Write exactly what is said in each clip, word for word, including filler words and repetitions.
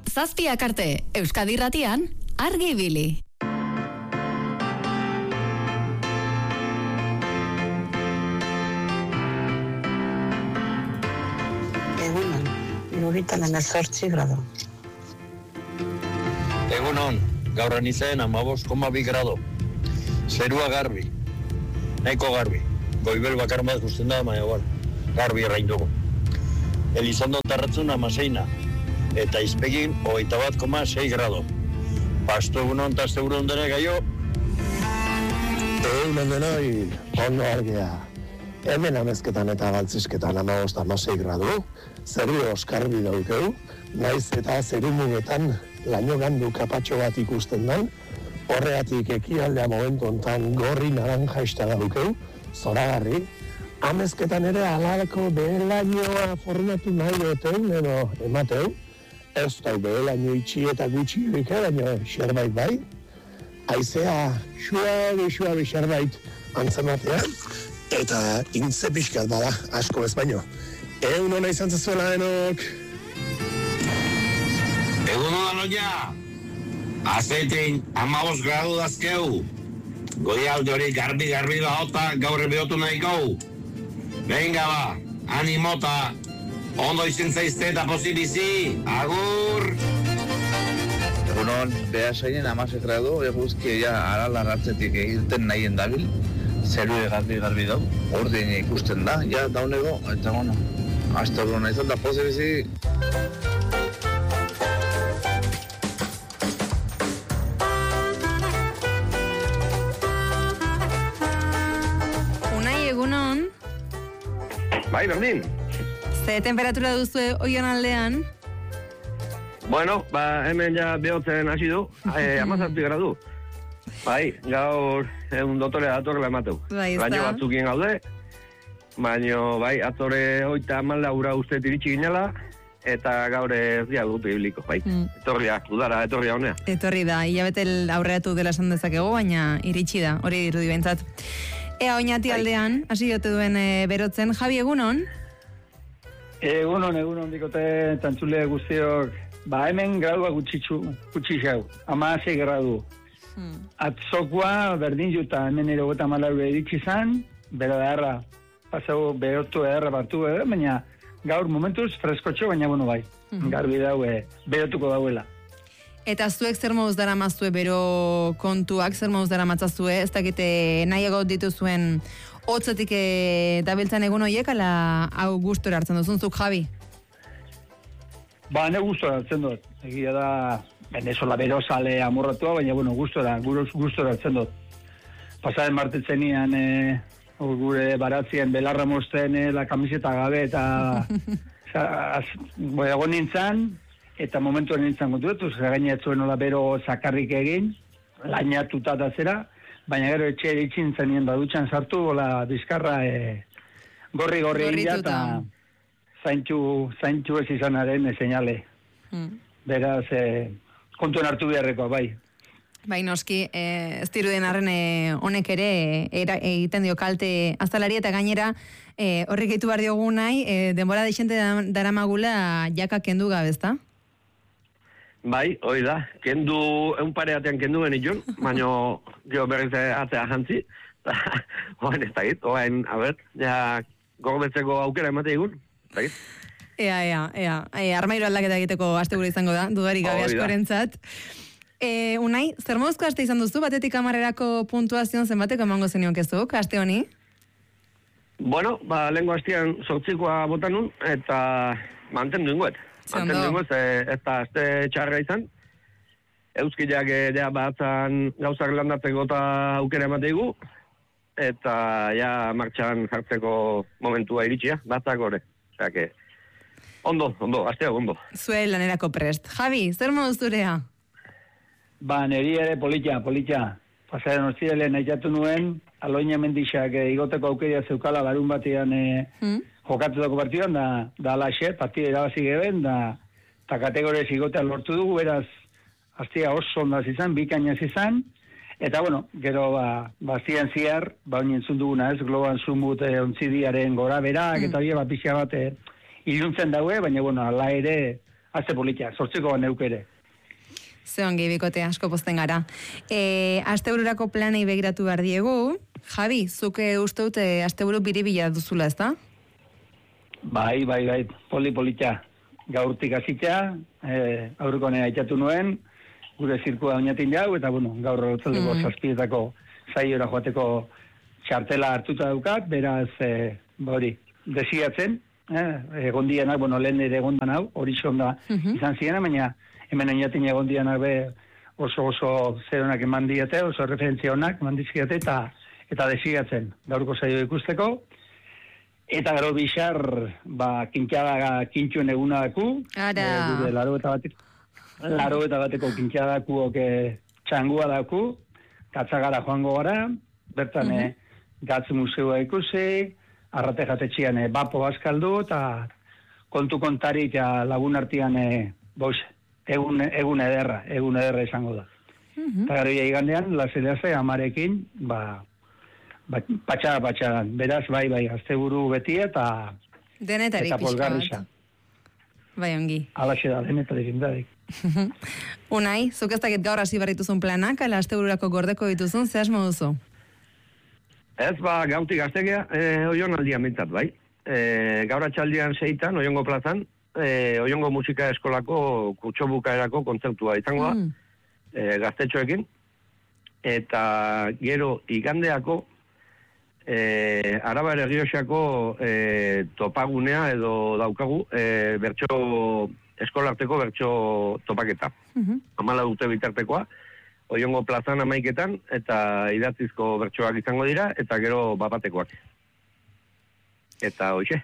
zazpiak arte, Euskadi Irratian, argi ibili. Egunon, luritan hemezortzi grado. Egunon, gaur anizen amabos koma bi grado. Zerua garbi, nahiko garbi. Goibel bakar bat guztien da, baina bar, garbi errain dugu. Elizondo tarratzun amaseina, eta izpegin hogeita bat koma sei grado. Pasto egunon eta azte egunon dene gaio. Egunon denoi, ondo argia. Hemen amezketan eta galtzisketan amabost amasei gradu, zeru oskarbi daukeu, naiz eta zerumugetan laino gandu kapatxo bat ikusten dan, horregatik ekialdea momentu ontan gorri naranja ista daukeu, zoragarri, amezketan ere alarko behelainoa formatu nahi duteu, edo emateu, ez da behelaino itxi eta gutxi duke, baina xerbait bai, aizea suabe, suabe xerbait antzematean, eta intze pixkat bada, asko ez baino. Egun hona izan zezuela denok. Egun hona noia, azeitein amabos gradu dazkeu. Goialde hori garbi-garbi bahota gaur behotu nahi gau. Venga ba, animota, ondo izin zaizte eta posibizi, agur! Egunon, behasainen amase gradu, eguzkia ja aralarratzetik egiten nahien dabil. Zeru garbi-garbi dau, ordien ikusten da, ja daunego, eta bueno, hasta hori nahi zan da posibizi. Unai, egunon? Bai, berdin. Ze temperatura duzu oion aldean? Bueno, ba, hemen ja behotzen hasi du, eh, amazazpi gradu. Bai, gaur egun dotore datorrela emateu. Bai, ez da. Baino batzukien gaude, baino, bai, atore hoita amal laura uste iritsi ginela, eta gaur ez dia dut ibiliko, bai. Mm. Etorria, udara, etorria honea. Etorri da, hilabete aurreatu dela esan dezakegu, baina iritsi da, hori dirudi behintzat. Ea oinati aldean, hasi jote duen e, berotzen, Javi, egunon? Egunon, egunon dikote, tantzule guztiok, ba hemen gradua gutxitzu, gutxixau, amase gradu. Hmm. Atzokoa berdin juta, hemen erogeta malaure iritsi zan, bera da erra, pasau berotu erra bartu edo, baina gaur momentuz freskotxo, baina bueno bai, hmm. garbi daue, berotuko dauela. Eta zuek zer moduz dara maztue bero kontuak, zer moduz dara matzazue, ez dakite nahiago dituzuen hotzetik e, dabiltzan egun horiek, ala hau gustora hartzen duzunzuk, Javi? Ba, ne gustora hartzen dut, egia da, Venezuela berozale amorratua, baina, bueno, gustora, gustora hartzen dut. Pasaren martetzenian, e, gure baratzien belarra mozten, e, la kamiseta gabe, eta egon nintzen, eta momentu nintzen kontuetu, gaina ez zuen nola bero zakarrik egin, lainatuta da zera, baina gero etxe eritxin zenien da dutxan sartu, gola bizkarra e, gorri-gorri egin eta zaintxu, zaintxu ez izanaren seinale. Hmm. Beraz, e, kontuen hartu beharrekoa, bai. Bai, noski, e, ez diruden arren e, honek ere era, egiten dio kalte azalari eta gainera e, horrek eitu behar diogu nahi, e, denbora deixente dara magula jaka kendu gabe, ezta? Bai, hoi da, kendu, egun pareatean kendu genitun, baina jo berriz atzea jantzi, eta hoen ez da git, hoen, a ber, ja gorbetzeko aukera emate egun, da git. Ea, ea, ea, e, armairu aldaketa egiteko astegura izango da, dudarik gabe askorentzat. E, Unai, zer moduzko aste izan duzu, batetik hamarrerako puntuazion zenbateko emango zenion kezuk, aste honi? Bueno, ba, lehenko hastean sortzikoa botanun, eta mantendu ingoet. Mantendu ingoet, eta aste txarra izan. Euskileak ea batzan gauzak landatzeko eta aukera emateigu, eta ja martxan jartzeko momentua iritsia, batzak gore. Osea, que... Ondo, ondo, asteak ondo. Zue lanerako prest. Javi, zer moduz zurea? Ba, neri ere politia, politia. Pasaren orzidele nahiatu nuen, aloina mendixak e, igoteko aukeria zeukala larun batean e, hmm? jokatutako partidan, da, da alaxe, partida irabazi geben, da, eta kategoriaz igotea lortu dugu, beraz, hastia oso ondaz izan, bikainaz izan, eta bueno, gero, ba, bastian ziar, ba, oinentzun duguna ez, globan zumut e, ontzidiaren gora berak, hmm. eta bie, bat pixia bat, e, iluntzen daue, baina, bueno, ala ere, aste politia, sortziko neuk ere. Ze ongi, bikote, asko pozten gara. E, astebururako planei begiratu behar diegu. Javi, zuke uste dute asteburu biribila duzula, ez da? Bai, bai, bai, poli politia. Gaurtik hasitzea, eh, aurreko nea itxatu nuen, gure zirkua oinatin jau, eta bueno, gaur rotzaldeko mm. zazpietako zaiora joateko txartela hartuta daukat, beraz, eh, hori, desiatzen, eh, egondianak, bueno, lehen ere egondan hau, hori da mm-hmm. izan ziena, baina hemen oinatin egondianak be oso oso zeronak eman diate, oso referentzia honak eman dizkiate, eta, eta desiatzen, gaurko zaio ikusteko. Eta gero bixar, ba, kintxada, kintxuen eguna daku. Ara. E, gure laro eta bateko, laro eta bateko kintxada daku, oke, txangua daku, katzagara joango gara, bertan, uh-huh. e, gatz museoa ikusi, arrate jatetxian, e, bapo askaldu, eta kontu kontari, eta lagun artian, e, boix, egun, egun ederra, egun ederra izango da. Uh-huh. Eta gero igandean, lazelase, amarekin, ba, patxada, patxadan. Beraz, bai, bai, asteburu beti eta denetarik eta polgarrisa. Bai, ongi. Alaxe da, denetarik indarik. Unai, zuk ez dakit gaur hasi berrituzun planak, ala astebururako gordeko dituzun, ze asmo duzu? Ez, ba, gautik gaztegia, e, oion aldian mintzat, bai. E, gaur atxaldian seitan, oiongo plazan, e, oiongo musika eskolako kutsobukaerako kontzertua izango da, mm. e, gaztetxoekin, eta gero igandeako E, Araba Errioxako e, topagunea edo daukagu e, bertso, eskolarteko bertso topaketa. Uh-huh. Amala dute bitartekoa, oiongo plazan amaiketan, eta idatzizko bertsoak izango dira, eta gero bapatekoak. Eta hoxe.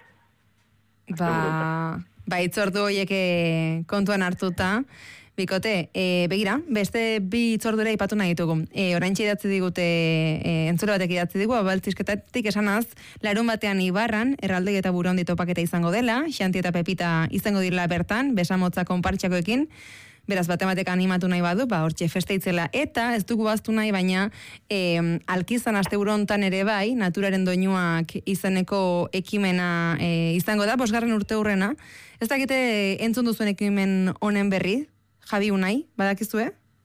Ba, ba itzordu horiek kontuan hartuta, bikote, e, begira, beste bi itzordura ipatu nahi ditugu. E, oraintxe idatzi digute, e, entzule batek idatzi digu, abaltzizketatik esanaz, larun batean Ibarran, erraldegi eta burundi topaketa izango dela, Xanti eta Pepita izango direla bertan, besamotza konpartxakoekin, beraz batematek animatu nahi badu, ba, hortxe festeitzela, eta ez dugu baztu nahi, baina e, alkizan asteburu hontan ere bai, naturaren doinuak izeneko ekimena e, izango da, bosgarren urte hurrena. Ez dakite entzun duzuen ekimen honen berri, Javi, Unai, badakizue?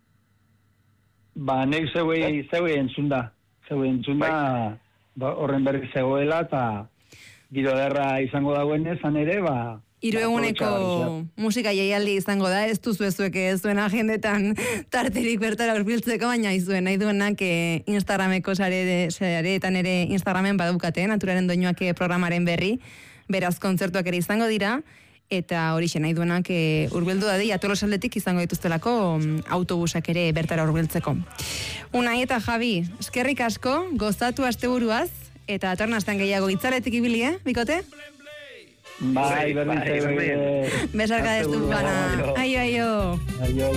Ba, nek zeuei, zeuei entzunda. Zeuei entzunda, ba, horren berri zegoela, eta giro derra izango dagoen ezan ere, ba... Hiru eguneko musika jaialdi izango da, ez duzu ezuek ez zuen agendetan tarterik bertara urbiltzeko, baina izuen nahi duenak e, Instagrameko sareetan ere Instagramen badukate, naturaren doinuak programaren berri, beraz kontzertuak ere izango dira, eta horixe nahi duenak e, urbildu da di, Tolosaldetik izango dituztelako autobusak ere bertara urbiltzeko. Unai eta Javi, eskerrik asko, gozatu asteburuaz, eta atorna astean gehiago itzaretik ibili, eh, bikote? Bai, berdin zeu. Besarka destu bana. Aio, aio. Aio.